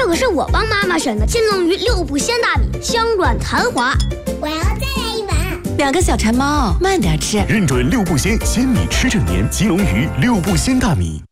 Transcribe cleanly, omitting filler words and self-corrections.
可是我帮妈妈选的金龙鱼6步鲜大米，香软弹滑。 我要再来一碗。 2个小馋猫，慢点吃。 认准6步鲜，鲜米吃正年，金龙鱼6步鲜大米。